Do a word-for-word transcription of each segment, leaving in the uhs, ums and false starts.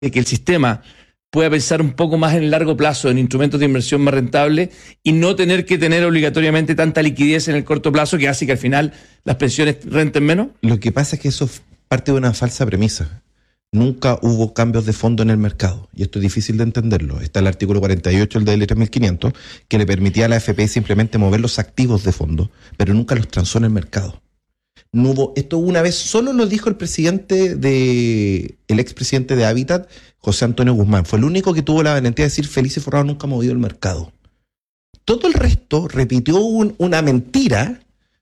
de que el sistema pueda pensar un poco más en el largo plazo en instrumentos de inversión más rentables y no tener que tener obligatoriamente tanta liquidez en el corto plazo que hace que al final las pensiones renten menos? Lo que pasa es que eso es parte de una falsa premisa. Nunca hubo cambios de fondo en el mercado, y esto es difícil de entenderlo. Está el artículo cuarenta y ocho del D L tres mil quinientos, que le permitía a la A F P simplemente mover los activos de fondo, pero nunca los transó en el mercado. No hubo, esto una vez solo lo dijo el presidente de, el expresidente de Hábitat, José Antonio Guzmán. Fue el único que tuvo la valentía de decir Felices Forrado nunca ha movido el mercado. Todo el resto repitió un, una mentira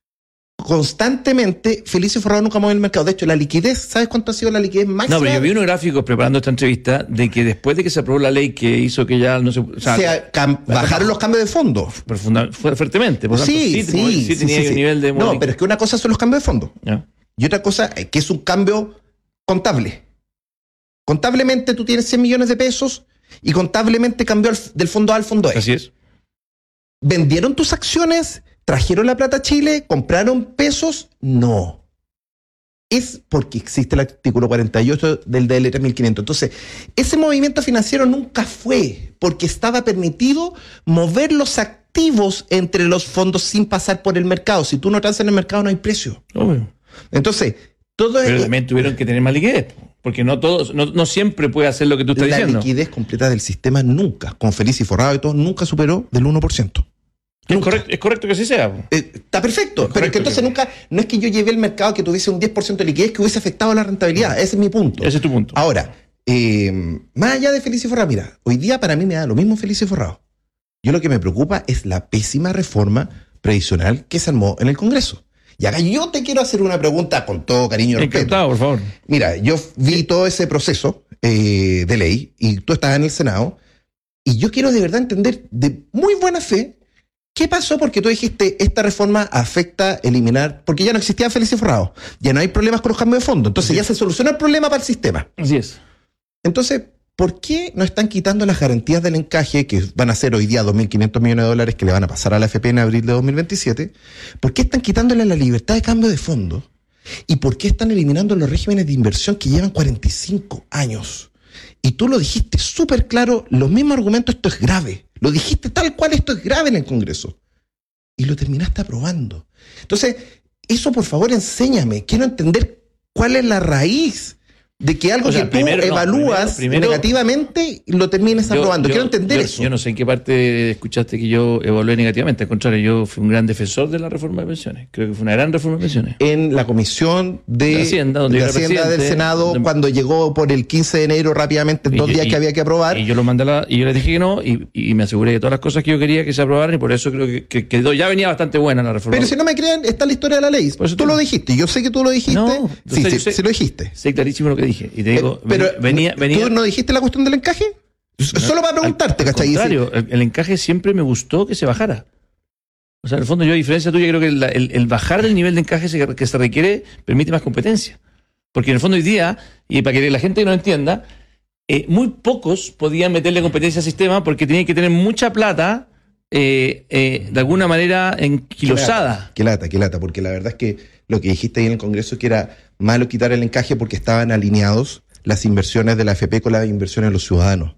constantemente. Felices Forrado nunca movió el mercado. De hecho, la liquidez, ¿sabes cuánto ha sido la liquidez máxima? No, pero yo vi unos gráficos preparando esta entrevista de que después de que se aprobó la ley que hizo que ya no se... O sea, se cam- bajaron los cambios de fondo. Funda- fuertemente. Por tanto, Sí, sí, sí, sí, sí, tenía sí, sí. un nivel de... No, pero es que una cosa son los cambios de fondo. ¿Ya? Y otra cosa es que es un cambio contable. Contablemente tú tienes cien millones de pesos y contablemente cambió al- del fondo A al fondo E. Así es. ¿Vendieron tus acciones? ¿Trajeron la plata a Chile? ¿Compraron pesos? No. Es porque existe el artículo cuarenta y ocho del D L tres mil quinientos. Entonces, ese movimiento financiero nunca fue porque estaba permitido mover los activos entre los fondos sin pasar por el mercado. Si tú no transas en el mercado, no hay precio. Obvio. Entonces, todo Pero es... también tuvieron que tener más liquidez, porque no todos, no, no siempre puede hacer lo que tú estás La diciendo. liquidez completa del sistema nunca, con Feliz y Forrado y todo, nunca superó del uno por ciento. Es correcto, es correcto que así sea. Eh, está perfecto, Es pero es que correcto entonces que- nunca, no es que yo llevé el mercado que tuviese un diez por ciento de liquidez que hubiese afectado la rentabilidad. Ese es mi punto. Ese es tu punto. Ahora, eh, más allá de Feliz y Forrado, mira, hoy día para mí me da lo mismo Feliz y Forrado. Yo lo que me preocupa es la pésima reforma previsional que se armó en el Congreso. Y acá yo te quiero hacer una pregunta con todo cariño y respeto. Encantado, por favor. Mira, yo vi todo ese proceso eh, de ley y tú estabas en el Senado y yo quiero de verdad entender de muy buena fe qué pasó, porque tú dijiste esta reforma afecta eliminar, porque ya no existía Feliz y Forrado, ya no hay problemas con los cambios de fondo, entonces Sí. ya se solucionó el problema para el sistema. Así es. Entonces, ¿por qué no están quitando las garantías del encaje, que van a ser hoy día dos mil quinientos millones de dólares que le van a pasar a la A F P en abril de dos mil veintisiete? ¿Por qué están quitándole la libertad de cambio de fondo? ¿Y por qué están eliminando los regímenes de inversión que llevan cuarenta y cinco años? Y tú lo dijiste súper claro, los mismos argumentos, esto es grave. Lo dijiste tal cual, esto es grave en el Congreso. Y lo terminaste aprobando. Entonces, eso por favor enséñame. Quiero entender cuál es la raíz de que algo O sea, que tú primero, no, evalúas primero- primero- negativamente lo termines Yo- aprobando. yo- Quiero entender yo- eso. Yo no sé en qué parte escuchaste que yo evalué negativamente. Al contrario, yo fui un gran defensor de la reforma de pensiones. Creo que fue una gran reforma de pensiones. En la comisión de, De Hacienda, donde de yo era Hacienda del presidente, Senado, donde- cuando llegó por el quince de enero rápidamente, en Y dos yo- días y- que había que aprobar. Y yo lo mandé a la, y yo les dije que no, y, y me aseguré de todas las cosas que yo quería que se aprobaran, y por eso creo que, que quedó, ya venía bastante buena la reforma. Pero si no me creen, está la historia de la ley. Por eso Tú te- lo dijiste, yo sé que tú lo dijiste. No, sí, yo sé- sí, yo sé- sí lo dijiste. Sé clarísimo lo que dije. Y te digo, Eh, pero venía, venía. ¿tú no dijiste la cuestión del encaje? Solo para preguntarte, Al ¿cachai? contrario, el, el encaje siempre me gustó que se bajara. O sea, en el fondo yo, a diferencia tuya, creo que la- el, el bajar del nivel de encaje se- que se requiere permite más competencia. Porque en el fondo hoy día, y para que la gente no entienda, eh, muy pocos podían meterle competencia al sistema porque tenían que tener mucha plata, eh, eh, de alguna manera enquilosada. Qué lata, qué lata, porque la verdad es que lo que dijiste ahí en el Congreso es que era malo quitar el encaje porque estaban alineados las inversiones de la A F P con las inversiones de los ciudadanos.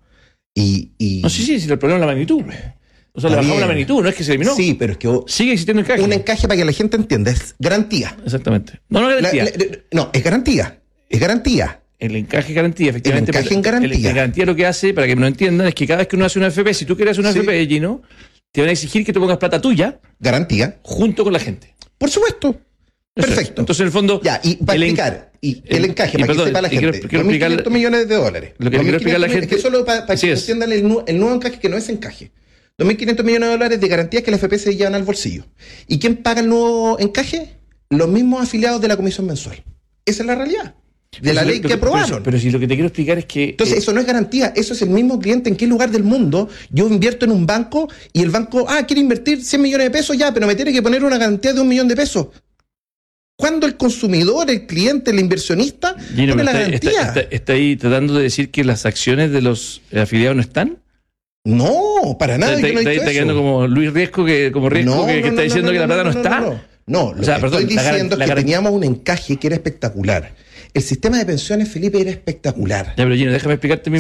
Y, y No, sí, sí, sí, el problema es la magnitud. O sea, le Está bajamos bien. la magnitud, no es que se eliminó. Sí, pero es que oh, Sigue existiendo encaje. un encaje, para que la gente entienda, es garantía. Exactamente. No, no es garantía. La- la- no, es garantía. Es garantía. El encaje garantía, efectivamente. El encaje pero en garantía. El, el garantía lo que hace, para que me lo entiendan, es que cada vez que uno hace una F P, si tú quieres hacer una Sí. F P, Gino, te van a exigir que te pongas plata tuya Garantía. junto con la gente. Por supuesto. Eso es. Perfecto. Entonces, en el fondo. Ya, y para el en- explicar, y el el- encaje, y para perdón, que sepa la y quiero- gente, quiero dos mil quinientos explicarle- millones de dólares. Lo que le quiero explicar a la dos mil quinientos gente- Es que solo para, para Así que es. entiendan el, nu- el nuevo encaje, que no es encaje. dos mil quinientos millones de dólares de garantías que la F P se llevan al bolsillo. ¿Y quién paga el nuevo encaje? Los mismos afiliados de la comisión mensual. Esa es la realidad. De la Pero ley lo que pero- aprobaron. Pero, si lo que te quiero explicar es que. Entonces, eh, eso no es garantía, eso es el mismo cliente en qué lugar del mundo yo invierto en un banco y el banco, ah, quiere invertir cien millones de pesos, ya, pero me tiene que poner una garantía de un millón de pesos. ¿Cuándo el consumidor, el cliente, el inversionista Gino, pone la está, garantía? está- está- está ahí tratando de decir que las acciones de los eh, afiliados no están. No, para nada. Está, yo no he está- dicho está eso. quedando como Luis Riesco, que, como Riesco, No, que, que no, está no, diciendo no, que la no, plata no, no, está. No, no, no. No, lo O sea, que perdón, estoy la garan- diciendo la es que garan- teníamos un encaje que era espectacular. El sistema de pensiones, Felipe, era espectacular. Ya, pero Gino, déjame explicarte mi